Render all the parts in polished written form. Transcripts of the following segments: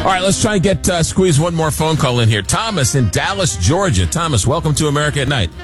All right, let's try and get squeeze one more phone call in here. Thomas in Dallas, Georgia. Thomas, welcome to America at Night.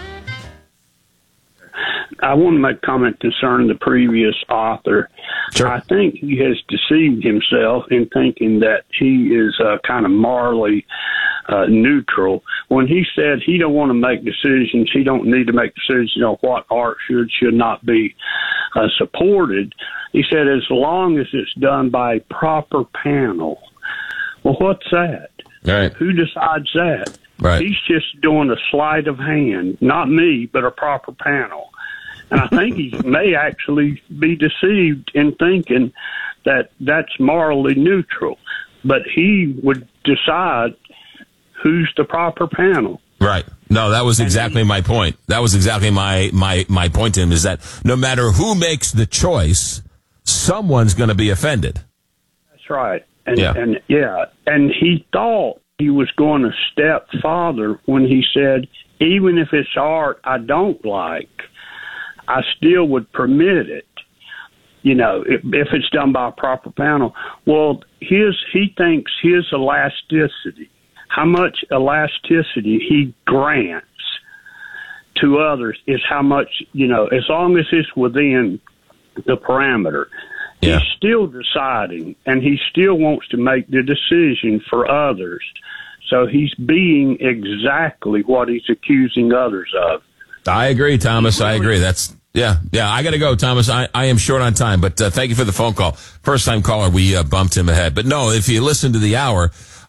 I want to make a comment concerning the previous author. Sure. I think he has deceived himself in thinking that he is kind of morally neutral. When he said he don't want to make decisions, he don't need to make decisions on what art should not be supported. He said as long as it's done by a proper panel. Well, what's that? Right. Who decides that? Right. He's just doing a sleight of hand, not me, but a proper panel. And I think he may actually be deceived in thinking that that's morally neutral. But he would decide who's the proper panel. Right. No, that was exactly my point. That was exactly my point to him, is that no matter who makes the choice, someone's going to be offended. That's right. And he thought he was going a step farther when he said, even if it's art I don't like, I still would permit it, if it's done by a proper panel. Well, he thinks his elasticity, how much elasticity he grants to others is how much, as long as it's within the parameter. Yeah. He's still deciding, and he still wants to make the decision for others. So he's being exactly what he's accusing others of. I agree, Thomas. I agree. Yeah. I got to go, Thomas. I am short on time, but thank you for the phone call. First time caller, we bumped him ahead. But no, if you listen to the hour,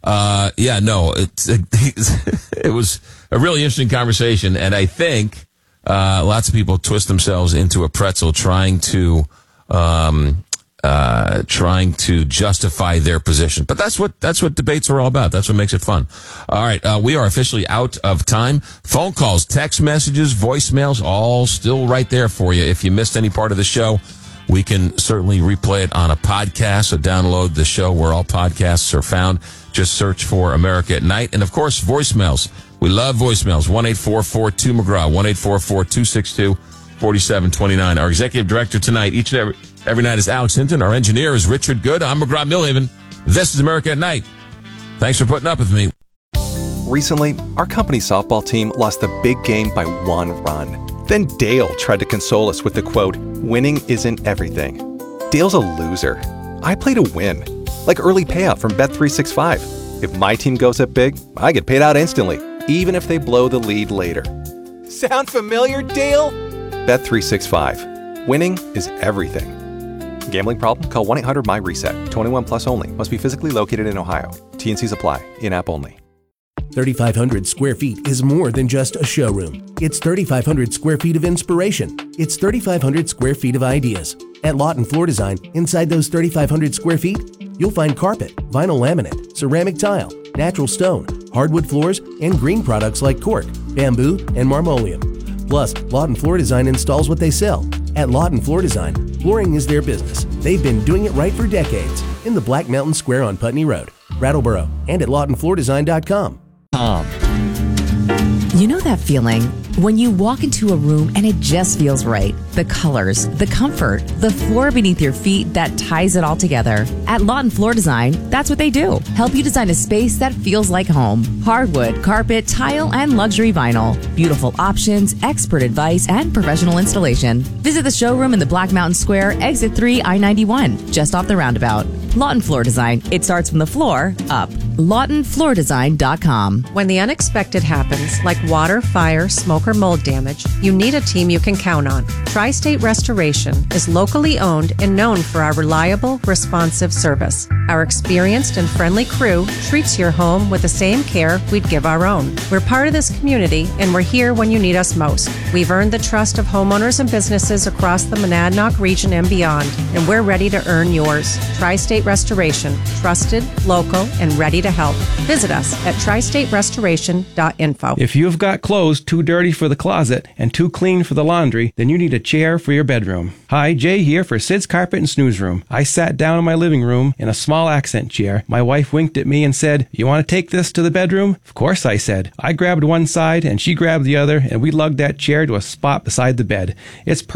it was a really interesting conversation, and I think lots of people twist themselves into a pretzel trying to justify their position. But that's what debates are all about. That's what makes it fun. All right. We are officially out of time. Phone calls, text messages, voicemails, all still right there for you. If you missed any part of the show, we can certainly replay it on a podcast. So download the show where all podcasts are found. Just search for America at Night. And of course, voicemails. We love voicemails. 1-844-2-McGraw, 1-844-262-4729. Our executive director tonight, each and every night, is Alex Hinton. Our engineer is Richard Good. I'm McGraw Millhaven. This is America at Night. Thanks for putting up with me. Recently, our company softball team lost the big game by 1 run. Then Dale tried to console us with the quote, "Winning isn't everything." Dale's a loser. I play to win. Like early payout from Bet365. If my team goes up big, I get paid out instantly, even if they blow the lead later. Sound familiar, Dale? Bet365. Winning is everything. Gambling problem? Call 1-800-MY-RESET. 21 plus only. Must be physically located in Ohio. T&Cs apply. In-app only. 3,500 square feet is more than just a showroom. It's 3,500 square feet of inspiration. It's 3,500 square feet of ideas. At Lawton Floor Design, inside those 3,500 square feet, you'll find carpet, vinyl laminate, ceramic tile, natural stone, hardwood floors, and green products like cork, bamboo, and marmoleum. Plus, Lawton Floor Design installs what they sell. At Lawton Floor Design, flooring is their business. They've been doing it right for decades in the Black Mountain Square on Putney Road, Brattleboro, and at LawtonFloorDesign.com. You know that feeling when you walk into a room and it just feels right? The colors, the comfort, the floor beneath your feet that ties it all together. At Lawton Floor Design, that's what they do. Help you design a space that feels like home. Hardwood, carpet, tile, and luxury vinyl. Beautiful options, expert advice, and professional installation. Visit the showroom in the Black Mountain Square, Exit 3, I-91, just off the roundabout. Lawton Floor Design. It starts from the floor up. LawtonFloorDesign.com. When the unexpected happens, like water, fire, smoke, or mold damage, you need a team you can count on. Tri-State Restoration is locally owned and known for our reliable, responsive service. Our experienced and friendly crew treats your home with the same care we'd give our own. We're part of this community, and we're here when you need us most. We've earned the trust of homeowners and businesses across the Monadnock region and beyond, and we're ready to earn yours. Tri-State Restoration, trusted, local, and ready to help. Visit us at tristaterestoration.info. If you've got clothes too dirty for the closet and too clean for the laundry, then you need a chair for your bedroom. Hi, Jay here for Sid's Carpet and Snooze Room. I sat down in my living room in a small accent chair. My wife winked at me and said, "You want to take this to the bedroom?" Of course, I said. I grabbed one side and she grabbed the other, and we lugged that chair to a spot beside the bed. It's perfect